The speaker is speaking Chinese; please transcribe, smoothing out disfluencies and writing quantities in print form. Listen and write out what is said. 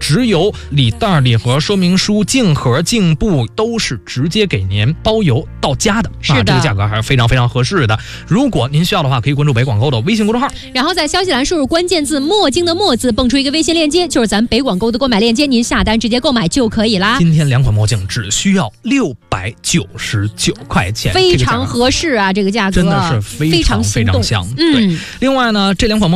直邮、礼袋、礼盒、说明书、镜盒、镜布都是直接给您包邮到家的。 是的， 这个价格还是非常非常合适的。如果您需要的话，可以关注北广购的微信公众号， 然后在消息栏输入关键字墨镜的墨字，蹦出一个微信链接，就是咱北广购的购买链接，您下单直接购买就可以啦。 今天2款墨镜只需要699块钱， 非常合适啊，这个价格真的是非常非常香。对，另外呢，这2款墨